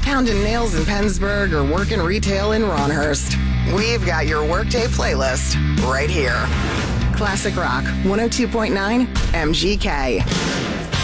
pounding nails in Pennsburg, or working retail in Ronhurst. We've got your workday playlist right here. Classic Rock 102.9 MGK.